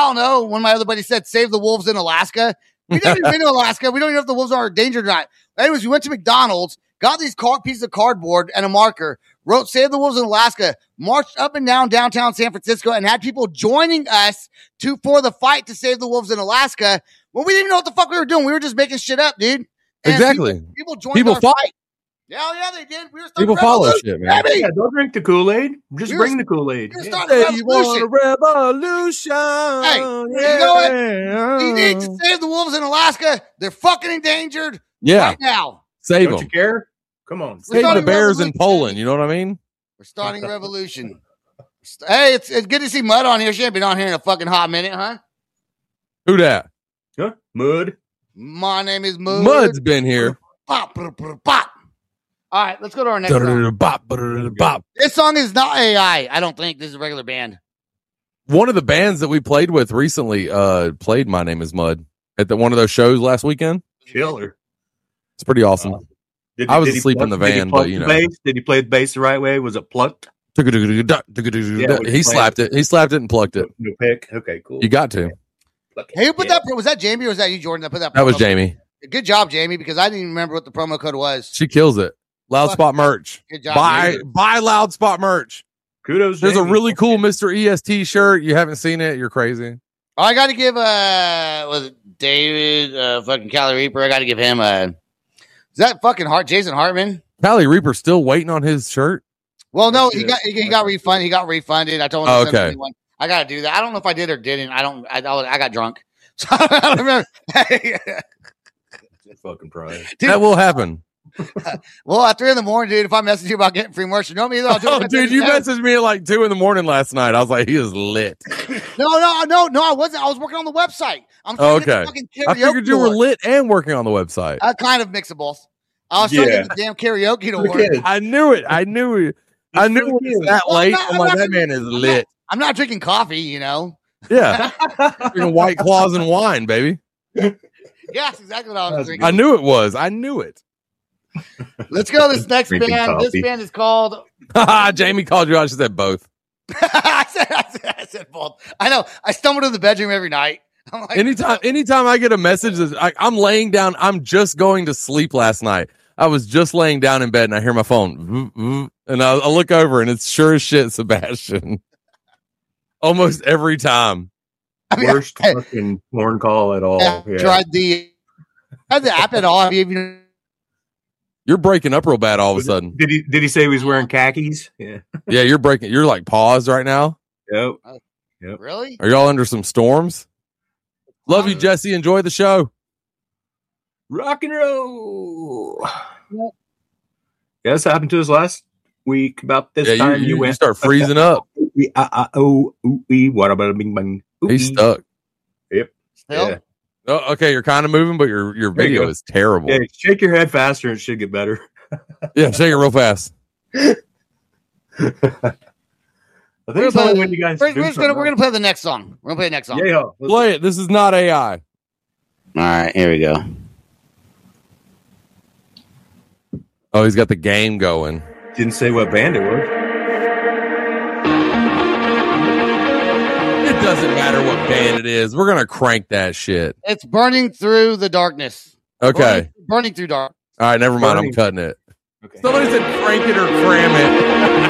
all know when my other buddy said, save the wolves in Alaska. We never been to Alaska. We don't even know if the wolves are endangered or not. Anyways, we went to McDonald's, got these pieces of cardboard and a marker, wrote Save the Wolves in Alaska, marched up and down downtown San Francisco, and had people joining us for the fight to save the wolves in Alaska. Well, we didn't even know what the fuck we were doing. We were just making shit up, dude. And exactly. People joined our fight. Yeah, they did. We were starting people follow shit, man. Yeah, don't drink the Kool-Aid. Just bring the Kool-Aid. Hey, you want a revolution? Hey, you know what? We need to save the wolves in Alaska. They're fucking endangered. Right now. Save Don't them. you care? Come on. Save the bears in Poland. You know what I mean? We're starting a revolution. Hey, it's good to see Mud on here. She ain't been on here in a fucking hot minute, huh? Who that? Huh? Mud. My name is Mud. Mud's been here. Pop. All right, let's go to our next song. This song is not AI. I don't think this is a regular band. One of the bands that we played with recently played My Name is Mud at one of those shows last weekend. Killer. It's pretty awesome. I was asleep in the van, but you know. Did he play the bass the right way? Was it plucked? He slapped it. He slapped it and plucked it. No pick. Okay, cool. You got to. Hey, who put that? Was that Jamie or was that you, Jordan? That put that. That was Jamie. Good job, Jamie, because I didn't even remember what the promo code was. She kills it. Loud Spot merch. Good job. Buy Loud Spot merch. Kudos. There's Jamie. A really cool Mr. EST shirt. You haven't seen it? You're crazy. Oh, I got to give was it David fucking Cali Reaper? I got to give him is that fucking Jason Hartman? Cali Reaper still waiting on his shirt. Well, no, he got refunded. He got refunded. I told him. Oh, okay. I got to do that. I don't know if I did or didn't. I got drunk, so I don't remember. Fucking pride. Dude, that will happen. Well, at 3 a.m, dude, if I message you about getting free merch, you know me. Dude, you messaged me at like 2 a.m. last night. I was like, he is lit. No, I wasn't. I was working on the website. I'm trying to get the fucking karaoke I figured you were lit and working on the website. I kind of mix of both. I was trying to get the damn karaoke to work. I knew it. I knew it was that late. I'm like, that man is lit. I'm not drinking coffee, you know. Yeah. Drinking White Claws and wine, baby. Yeah, that's exactly what I was drinking. I knew it was. I knew it. Let's go. This next band. Coffee. This band is called. Jamie called you out. She said both. I said both. I know. I stumbled in the bedroom every night. I'm like, anytime I get a message that I'm laying down, I'm just going to sleep last night. I was just laying down in bed and I hear my phone, and I look over and it's sure as shit Sebastian. Almost every time. Worst fucking porn call at all. Tried the app at all. Have you even? You're breaking up real bad all of a sudden. Did he say he was wearing khakis? Yeah. Yeah, you're breaking. You're like paused right now. Yep. Really? Are y'all under some storms? Love you, Jesse. Enjoy the show. Rock and roll. Yeah, this happened to us last week about this time. You start freezing up. What about bing bang? He's stuck. Yep. Still? Yeah. Oh, okay, you're kind of moving, but your video is terrible. Yeah, shake your head faster and it should get better. Yeah, shake it real fast. I think it's only when you guys. We're gonna play the next song. We're gonna play the next song. Yeah, play it. This is not AI. All right, here we go. Oh, he's got the game going. Didn't say what band it was. It doesn't matter what band it is. We're gonna crank that shit. It's Burning Through the Darkness. Okay. Burning Through Dark. All right, never mind. I'm cutting it. Okay. Somebody said crank it or cram it.